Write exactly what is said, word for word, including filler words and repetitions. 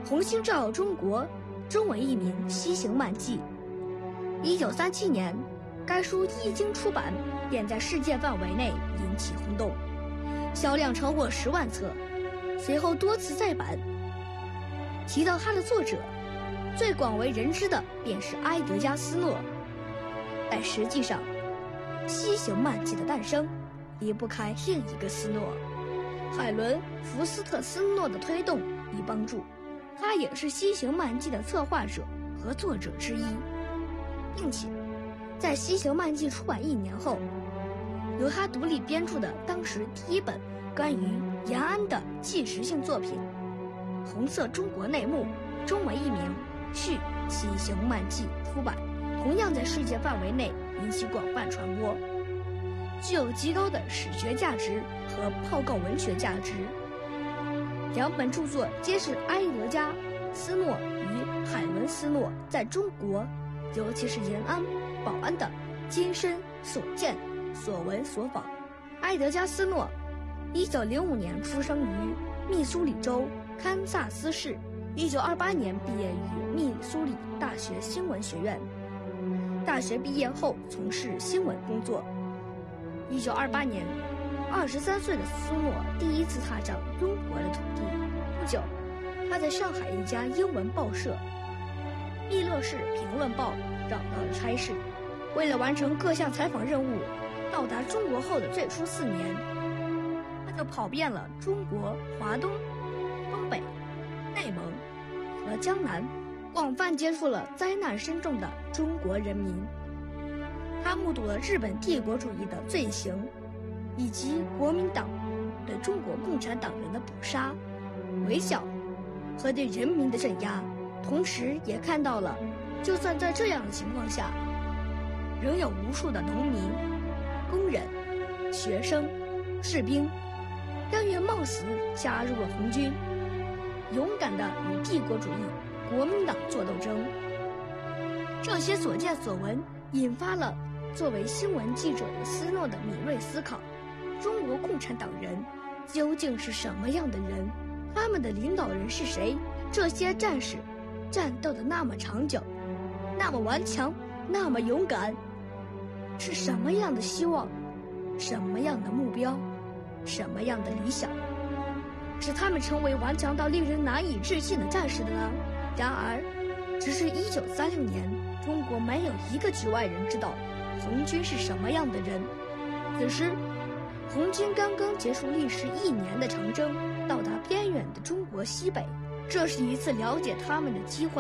红星照耀中国，中文译名《西行漫记》。一九三七年，该书一经出版，便在世界范围内引起轰动，销量超过十万册，随后多次再版。提到它的作者，最广为人知的便是埃德加·斯诺，但实际上，《西行漫记》的诞生离不开另一个斯诺——海伦·福斯特斯诺的推动与帮助。他也是《西行漫记》的策划者和作者之一，并且在《西行漫记》出版一年后，由他独立编著的当时第一本关于延安的纪实性作品《红色中国内幕》中文译名《续西行漫记》出版，同样在世界范围内引起广泛传播，具有极高的史学价值和报告文学价值。两本著作皆是埃德加·斯诺与海伦·斯诺在中国，尤其是延安、保安的亲身所见、所闻所访。埃德加·斯诺，一九零五年出生于密苏里州堪萨斯市，一九二八年毕业于密苏里大学新闻学院。大学毕业后从事新闻工作。一九二八年，二十三岁的斯诺第一次踏上中国的土地。不久，他在上海一家英文报社《密勒市评论报》找到了差事。为了完成各项采访任务，到达中国后的最初四年，他就跑遍了中国华东、东北、内蒙和江南，广泛接触了灾难深重的中国人民。他目睹了日本帝国主义的罪行，以及国民党对中国共产党人的捕杀、围剿和对人民的镇压，同时也看到了，就算在这样的情况下，仍有无数的农民、工人、学生、士兵，甘愿冒死加入了红军，勇敢地与帝国主义、国民党作斗争。这些所见所闻，引发了作为新闻记者的斯诺的敏锐思考：中国共产党人究竟是什么样的人？他们的领导人是谁？这些战士战斗的那么长久，那么顽强，那么勇敢，是什么样的希望？什么样的目标？什么样的理想，使他们成为顽强到令人难以置信的战士的呢？然而，直至一九三六年，中国没有一个局外人知道红军是什么样的人。此时，红军刚刚结束历时一年的长征，到达偏远的中国西北，这是一次了解他们的机会。